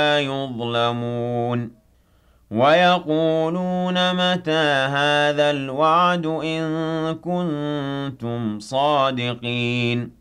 يظلمون ويقولون متى هذا الوعد إن كنتم صادقين